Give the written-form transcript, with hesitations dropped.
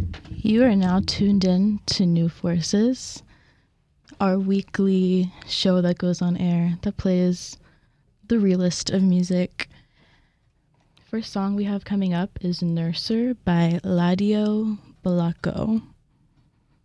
You are now tuned in to New Forces, our weekly show that goes on air that plays the realest of music. First song we have coming up is Nurser by Ladio Balaco.